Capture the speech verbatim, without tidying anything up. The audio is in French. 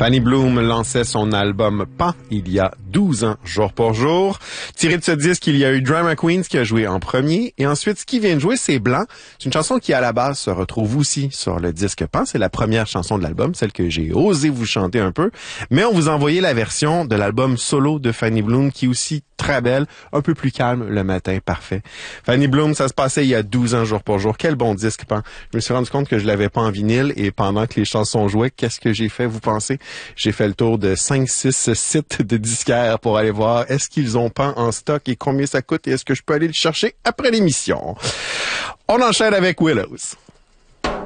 Fanny Bloom lançait son album Pan il y a douze ans, jour pour jour. Tiré de ce disque, il y a eu Drama Queens qui a joué en premier. Et ensuite, ce qui vient de jouer, c'est Blanc. C'est une chanson qui, à la base, se retrouve aussi sur le disque Pan. C'est la première chanson de l'album, celle que j'ai osé vous chanter un peu. Mais on vous a envoyé la version de l'album solo de Fanny Bloom qui est aussi très belle, un peu plus calme le matin, parfait. Fanny Bloom, ça se passait il y a douze ans, jour pour jour. Quel bon disque, Pan. Je me suis rendu compte que je l'avais pas en vinyle et pendant que les chansons jouaient, qu'est-ce que j'ai fait, vous pensez? J'ai fait le tour de cinq six sites de disquaires pour aller voir est-ce qu'ils ont Pan en stock et combien ça coûte et est-ce que je peux aller le chercher après l'émission. On enchaîne avec Willows.